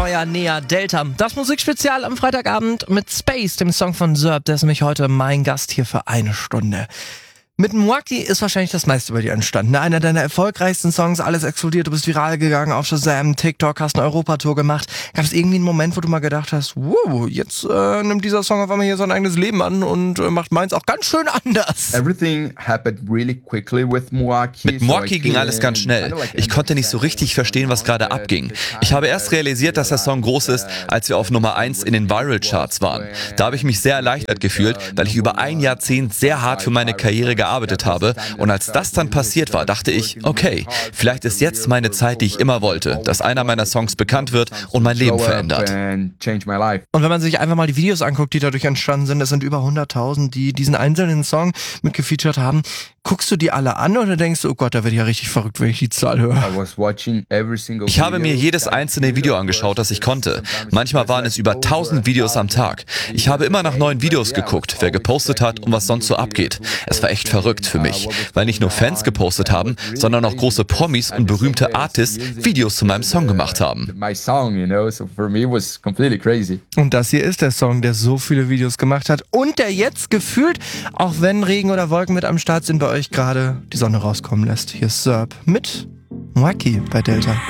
Euer Nea Delta. Das Musikspezial am Freitagabend mit Space, dem Song von Zerb. Der ist nämlich heute mein Gast hier für eine Stunde. Mit Mwaki ist wahrscheinlich das meiste bei dir entstanden. Einer deiner erfolgreichsten Songs, alles explodiert, du bist viral gegangen auf Shazam, TikTok, hast eine Europatour gemacht. Gab es irgendwie einen Moment, wo du mal gedacht hast, wow, jetzt nimmt dieser Song auf einmal hier sein eigenes Leben an und macht meins auch ganz schön anders? Everything happened really quickly with Mwaki. Mit Mwaki ging alles ganz schnell. Ich konnte nicht so richtig verstehen, was gerade abging. Ich habe erst realisiert, dass der Song groß ist, als wir auf Nummer 1 in den Viral-Charts waren. Da habe ich mich sehr erleichtert gefühlt, weil ich über ein Jahrzehnt sehr hart für meine Karriere gearbeitet habe. Und als das dann passiert war, dachte ich, okay, vielleicht ist jetzt meine Zeit, die ich immer wollte, dass einer meiner Songs bekannt wird und mein Leben verändert. Und wenn man sich einfach mal die Videos anguckt, die dadurch entstanden sind, es sind über 100.000, die diesen einzelnen Song mitgefeatured haben. Guckst du die alle an oder denkst du, oh Gott, da werde ich ja richtig verrückt, wenn ich die Zahl höre? Ich habe mir jedes einzelne Video angeschaut, das ich konnte. Manchmal waren es über 1000 Videos am Tag. Ich habe immer nach neuen Videos geguckt, wer gepostet hat und was sonst so abgeht. Es war echt verrückt für mich, weil nicht nur Fans gepostet haben, sondern auch große Promis und berühmte Artists Videos zu meinem Song gemacht haben. Und das hier ist der Song, der so viele Videos gemacht hat und der jetzt gefühlt, auch wenn Regen oder Wolken mit am Start sind, bei euch gerade die Sonne rauskommen lässt. Hier ist Zerb mit Mwaki bei Delta.